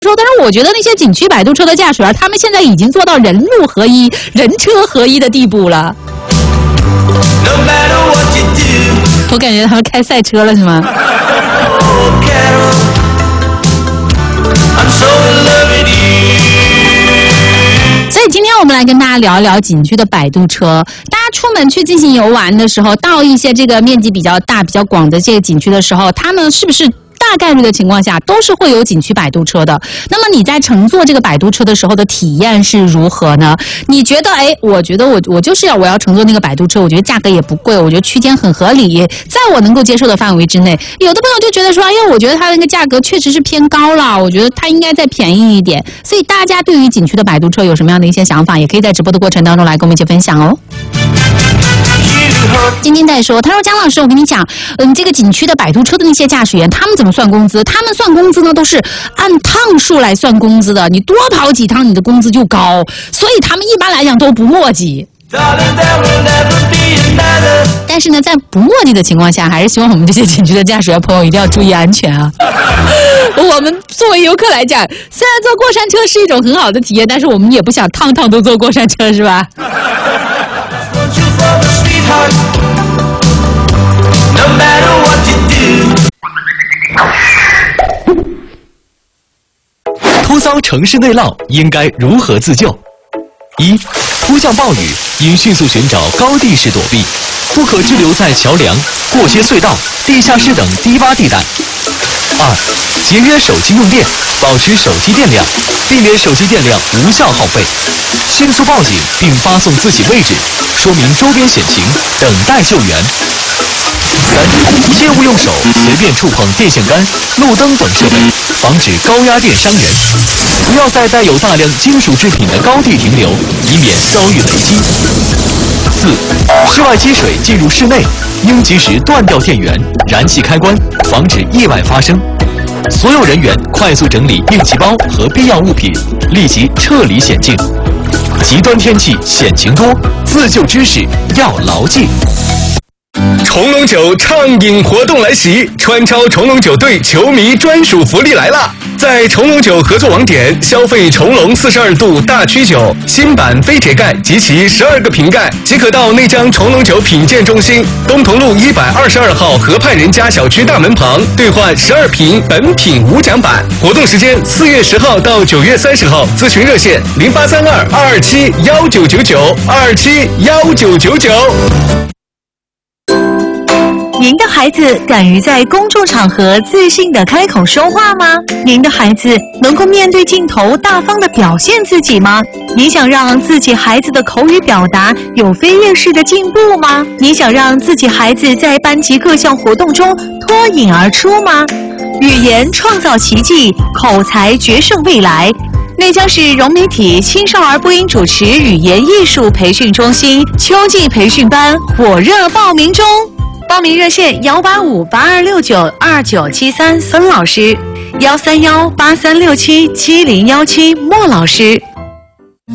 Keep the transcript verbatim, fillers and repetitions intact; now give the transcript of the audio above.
说，但是我觉得那些景区摆渡车的驾驶员，他们现在已经做到人路合一、人车合一的地步了。我感觉他们开赛车了，是吗？所以今天我们来跟大家聊一聊景区的摆渡车。大家出门去进行游玩的时候，到一些这个面积比较大、比较广的这个景区的时候，他们是不是大概率的情况下都是会有景区摆渡车的？那么你在乘坐这个摆渡车的时候的体验是如何呢？你觉得，哎，我觉得我我就是要我要乘坐那个摆渡车，我觉得价格也不贵，我觉得区间很合理，在我能够接受的范围之内。有的朋友就觉得说，哎呀，我觉得它那个价格确实是偏高了，我觉得它应该再便宜一点。所以大家对于景区的摆渡车有什么样的一些想法，也可以在直播的过程当中来跟我们一起分享哦。今天在说，他说姜老师，我跟你讲，嗯，这个景区的摆渡车的那些驾驶员，他们怎么算工资？他们算工资呢，都是按趟数来算工资的。你多跑几趟，你的工资就高，所以他们一般来讲都不墨迹。但是呢，在不墨迹的情况下，还是希望我们这些景区的驾驶员朋友一定要注意安全啊。我们作为游客来讲，虽然坐过山车是一种很好的体验，但是我们也不想趟趟都坐过山车，是吧？ 突遭城市内涝，应该如何自救？一、突降暴雨，应迅速寻找高地势躲避，不可滞留在桥梁、过街隧道、地下室等低洼地带。二、节约手机用电，保持手机电量，避免手机电量无效耗费，迅速报警并发送自己位置，说明周边险情，等待救援。三、切勿用手随便触碰电线杆、路灯等设备，防止高压电伤人。不要在带有大量金属制品的高地停留，以免遭遇雷击。四、室外积水进入室内，应及时断掉电源、燃气开关，防止意外发生。所有人员快速整理应急包和必要物品，立即撤离险境。极端天气险情多，自救知识要牢记。 重龙酒畅饮活动来袭，川超重龙酒队球迷专属福利来啦！在重龙酒合作网点消费重龙四十二度大曲酒新版非铁盖及其十二个瓶盖，即可到内江重龙酒品鉴中心东同路一百二十二号河畔人家小区大门旁兑换十二瓶本品无奖版。活动时间四月十号到九月三十号，咨询热线零八三二二二七幺九九九二二七幺九九九。 您的孩子敢于在公众场合自信地开口说话吗？您的孩子能够面对镜头大方地表现自己吗？你想让自己孩子的口语表达有飞跃式的进步吗？你想让自己孩子在班级各项活动中脱颖而出吗？语言创造奇迹，口才决胜未来。内江市融媒体青少儿播音主持语言艺术培训中心秋季培训班火热报名中。报名热线幺八五八二六九二九七三孙老师，幺三幺八三六七七零幺七莫老师。